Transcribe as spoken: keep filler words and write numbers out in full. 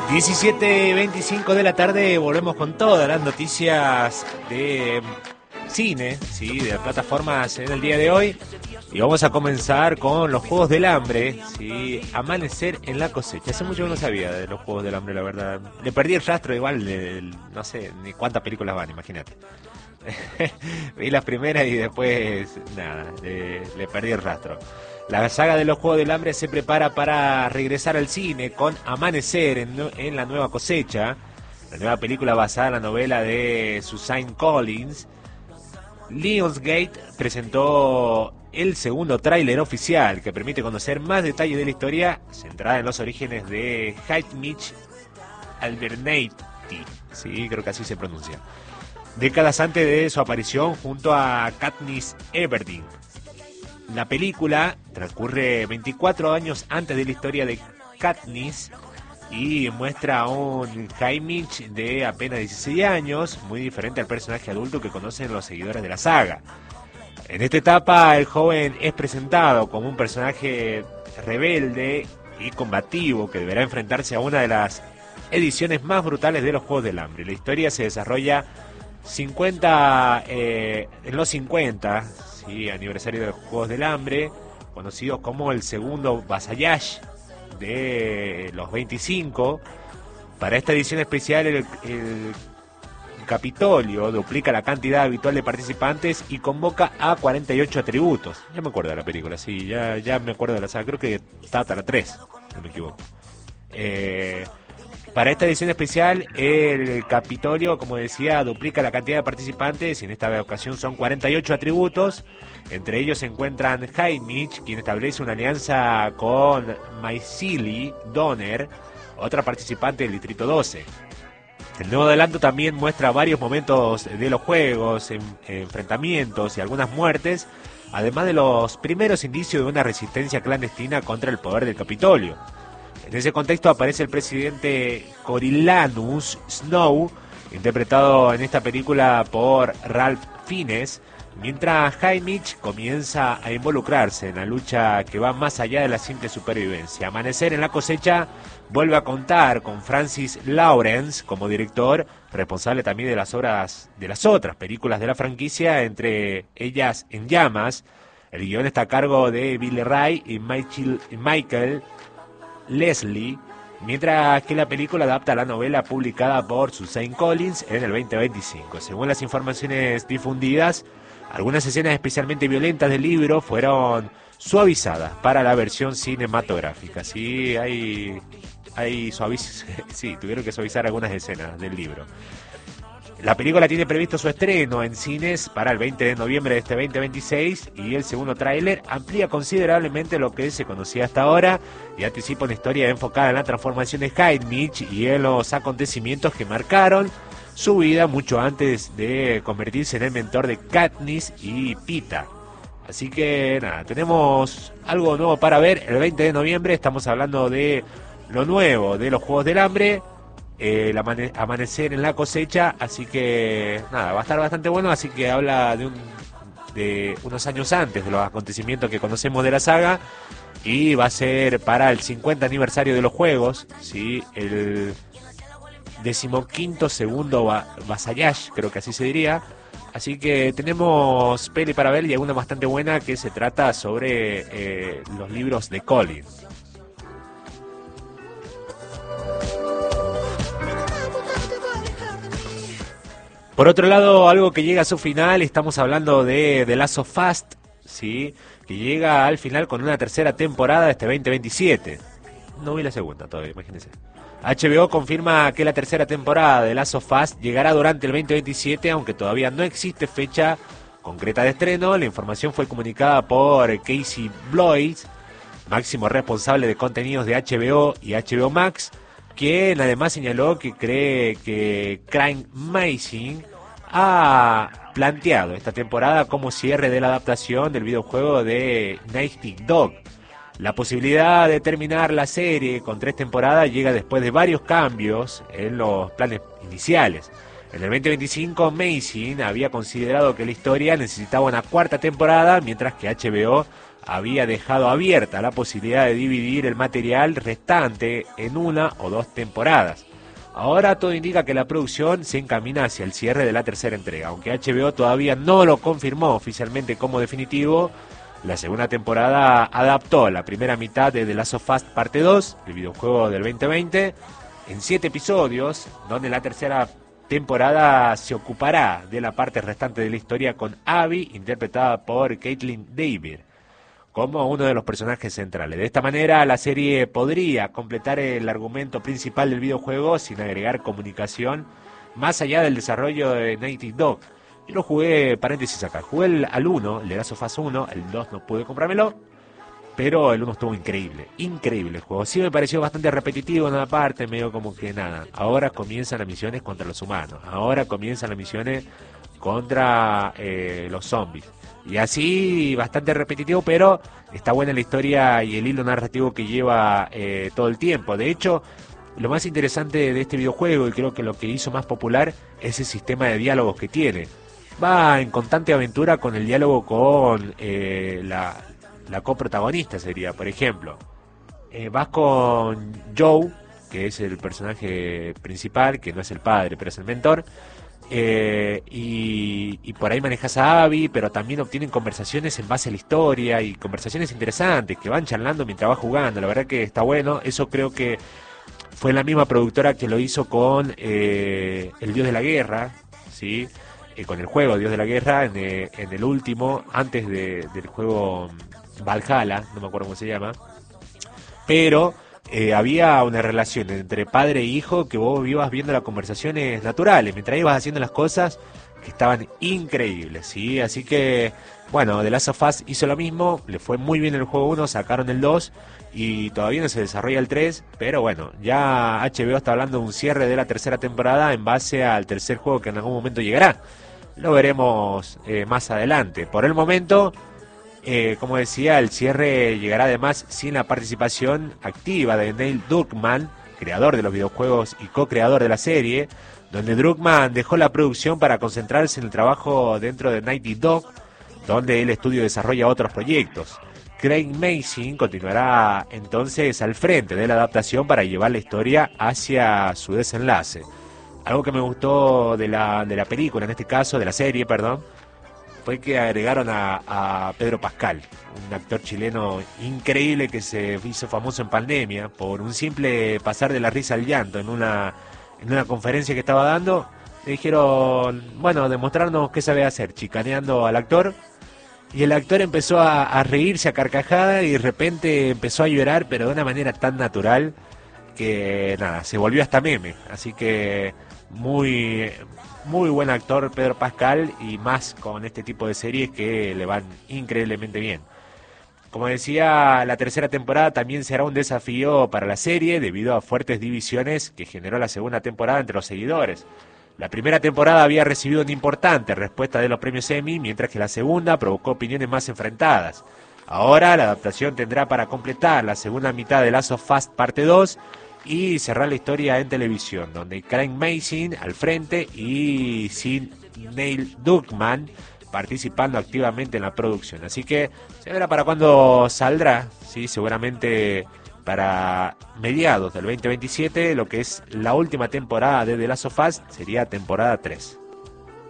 diecisiete veinticinco de la tarde, volvemos con todas las noticias de cine, sí, de las plataformas en el día de hoy. Y vamos a comenzar con los Juegos del Hambre, sí, Amanecer en la cosecha. Hace mucho que no sabía de los Juegos del Hambre, la verdad. Le perdí el rastro igual, de, no sé ni cuántas películas van, imagínate. Vi las primeras y después, nada, le, le perdí el rastro. La saga de los Juegos del Hambre se prepara para regresar al cine con Amanecer en, en la nueva cosecha, la nueva película basada en la novela de Suzanne Collins. Lionsgate presentó el segundo tráiler oficial que permite conocer más detalles de la historia centrada en los orígenes de Haymitch Abernathy, sí, creo que así se pronuncia, décadas antes de su aparición junto a Katniss Everdeen. La película transcurre veinticuatro años antes de la historia de Katniss y muestra a un Haymitch de apenas dieciséis años, muy diferente al personaje adulto que conocen los seguidores de la saga. En esta etapa, el joven es presentado como un personaje rebelde y combativo que deberá enfrentarse a una de las ediciones más brutales de los Juegos del Hambre. La historia se desarrolla cincuenta, eh, en los cincuenta, sí, aniversario de los Juegos del Hambre, conocidos como el segundo Vasallage de los veinticinco. Para esta edición especial, el, el Capitolio duplica la cantidad habitual de participantes y convoca a cuarenta y ocho atributos. Ya me acuerdo de la película, sí, ya, ya me acuerdo de la saga, creo que está hasta la tres, no me equivoco. Eh... Para esta edición especial, el Capitolio, como decía, duplica la cantidad de participantes y en esta ocasión son cuarenta y ocho atributos. Entre ellos se encuentran Haymitch, quien establece una alianza con Maisily Donner, otra participante del Distrito doce. El nuevo adelanto también muestra varios momentos de los juegos, en, enfrentamientos y algunas muertes, además de los primeros indicios de una resistencia clandestina contra el poder del Capitolio. En ese contexto aparece el presidente Coriolanus Snow, interpretado en esta película por Ralph Fiennes, mientras Haymitch comienza a involucrarse en la lucha que va más allá de la simple supervivencia. Amanecer en la cosecha vuelve a contar con Francis Lawrence como director, responsable también de las obras de las otras películas de la franquicia, entre ellas En Llamas. El guión está a cargo de Billy Ray y Michael, Michael Leslie, mientras que la película adapta la novela publicada por Suzanne Collins en el veinte veinticinco. Según las informaciones difundidas, algunas escenas especialmente violentas del libro fueron suavizadas para la versión cinematográfica. Sí, hay, hay suaviz... sí, tuvieron que suavizar algunas escenas del libro. La película tiene previsto su estreno en cines para el veinte de noviembre de este veinte veintiséis y el segundo tráiler amplía considerablemente lo que se conocía hasta ahora y anticipa una historia enfocada en la transformación de Haymitch y en los acontecimientos que marcaron su vida mucho antes de convertirse en el mentor de Katniss y Peeta. Así que nada, tenemos algo nuevo para ver el veinte de noviembre. Estamos hablando de lo nuevo de los Juegos del Hambre. Eh, el amane- amanecer en la cosecha, así que nada, va a estar bastante bueno, así que habla de, un, de unos años antes de los acontecimientos que conocemos de la saga y va a ser para el cincuenta aniversario de los juegos, ¿sí? El decimoquinto segundo va- Vasallage, creo que así se diría, así que tenemos peli para ver y alguna bastante buena que se trata sobre eh, los libros de Collins. Por otro lado, algo que llega a su final, estamos hablando de The Last of Us, ¿sí? Que llega al final con una tercera temporada de este veinte veintisiete. No vi la segunda todavía, imagínense. H B O confirma que la tercera temporada de The Last of Us llegará durante el veinte veintisiete, aunque todavía no existe fecha concreta de estreno. La información fue comunicada por Casey Bloys, máximo responsable de contenidos de H B O y H B O Max, quien además señaló que cree que Crime Mazing ha planteado esta temporada como cierre de la adaptación del videojuego de Naughty Dog. La posibilidad de terminar la serie con tres temporadas llega después de varios cambios en los planes iniciales. En el veinte veinticinco, Mazing había considerado que la historia necesitaba una cuarta temporada, mientras que H B O había dejado abierta la posibilidad de dividir el material restante en una o dos temporadas. Ahora todo indica que la producción se encamina hacia el cierre de la tercera entrega, aunque H B O todavía no lo confirmó oficialmente como definitivo. La segunda temporada adaptó la primera mitad de The Last of Us Parte dos, el videojuego del veinte veinte, en siete episodios, donde la tercera temporada se ocupará de la parte restante de la historia con Abby, interpretada por Caitlin Dever, como uno de los personajes centrales. De esta manera, la serie podría completar el argumento principal del videojuego sin agregar comunicación más allá del desarrollo de Naughty Dog. Yo lo jugué, paréntesis acá, jugué el, al uno, el de Last of Us uno, el dos no pude comprármelo, pero el uno estuvo increíble, increíble el juego. Sí me pareció bastante repetitivo en una parte, medio como que nada. Ahora comienzan las misiones contra los humanos, ahora comienzan las misiones contra eh, los zombies. Y así, bastante repetitivo, pero está buena la historia y el hilo narrativo que lleva eh, todo el tiempo. De hecho, lo más interesante de este videojuego, y creo que lo que hizo más popular, es el sistema de diálogos que tiene. Va en constante aventura con el diálogo con eh, la, la coprotagonista, sería, por ejemplo. Eh, vas con Joe, que es el personaje principal, que no es el padre, pero es el mentor. Eh, y, y por ahí manejas a Abby, pero también obtienen conversaciones en base a la historia y conversaciones interesantes que van charlando mientras vas jugando. La verdad que está bueno. Eso creo que fue la misma productora que lo hizo con eh, El Dios de la Guerra, ¿sí? Eh, con el juego Dios de la Guerra, en, eh, en el último, antes de, del juego Valhalla, no me acuerdo cómo se llama, pero eh, había una relación entre padre e hijo que vos ibas viendo las conversaciones naturales, mientras ibas haciendo las cosas que estaban increíbles, ¿sí? Así que, bueno, The Last of Us hizo lo mismo, le fue muy bien el juego uno, sacaron el dos y todavía no se desarrolla el tres, pero bueno, ya H B O está hablando de un cierre de la tercera temporada en base al tercer juego que en algún momento llegará. Lo veremos eh, más adelante. Por el momento, eh, como decía, el cierre llegará además sin la participación activa de Neil Druckmann, creador de los videojuegos y co-creador de la serie, donde Druckmann dejó la producción para concentrarse en el trabajo dentro de Naughty Dog, donde el estudio desarrolla otros proyectos. Craig Mazin continuará entonces al frente de la adaptación para llevar la historia hacia su desenlace. Algo que me gustó de la, de la película, en este caso, de la serie, perdón, fue que agregaron a, a Pedro Pascal, un actor chileno increíble que se hizo famoso en pandemia por un simple pasar de la risa al llanto en una, en una conferencia que estaba dando. Le dijeron, bueno, demostrarnos qué sabe hacer, chicaneando al actor. Y el actor empezó a, a reírse a carcajada y de repente empezó a llorar, pero de una manera tan natural que nada, se volvió hasta meme. Así que muy, muy buen actor Pedro Pascal, y más con este tipo de series que le van increíblemente bien. Como decía, la tercera temporada también será un desafío para la serie debido a fuertes divisiones que generó la segunda temporada entre los seguidores. La primera temporada había recibido una importante respuesta de los premios Emmy, mientras que la segunda provocó opiniones más enfrentadas. Ahora la adaptación tendrá para completar la segunda mitad de Last of Us Parte dos y cerrar la historia en televisión, donde Craig Mazin al frente y sin Neil Druckmann participando activamente en la producción. Así que se verá para cuándo saldrá, sí, seguramente para mediados del veinte veintisiete, lo que es la última temporada de The Last of Us sería temporada tres.